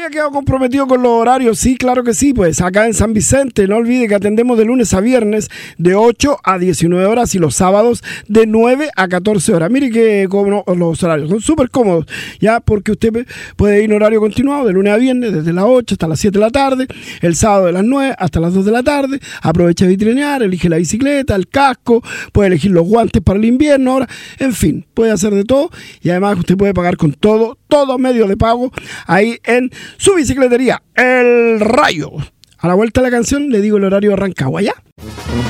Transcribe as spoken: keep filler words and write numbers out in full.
había quedado comprometido con los horarios, sí, claro que sí, pues acá en San Vicente, no olvide que atendemos de lunes a viernes de ocho a diecinueve horas y los sábados de nueve a catorce horas. Mire que como los horarios son súper cómodos, ya, porque usted puede ir en horario continuado de lunes a viernes, desde las ocho hasta las siete de la tarde, el sábado de las nueve hasta las dos de la tarde, aprovecha de vitrinear, elige la bicicleta, el casco, puede elegir los guantes para el invierno, ahora, en fin, puede hacer de todo y además usted puede pagar con todo, todo medio de pago ahí en su bicicletería, El Rayo. A la vuelta de la canción le digo el horario de Rancagua, ¿ya?